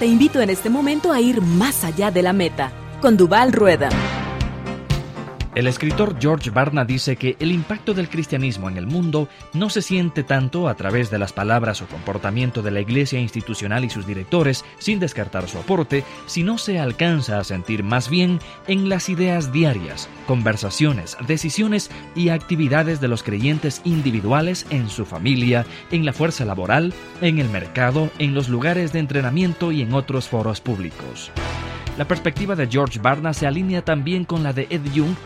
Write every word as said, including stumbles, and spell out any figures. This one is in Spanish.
Te invito en este momento a ir más allá de la meta, con Duval Rueda. El escritor George Barna dice que el impacto del cristianismo en el mundo no se siente tanto a través de las palabras o comportamiento de la iglesia institucional y sus directores, sin descartar su aporte, sino se alcanza a sentir más bien en las ideas diarias, conversaciones, decisiones y actividades de los creyentes individuales en su familia, en la fuerza laboral, en el mercado, en los lugares de entrenamiento y en otros foros públicos. La perspectiva de George Barna se alinea también con la de Ed Young,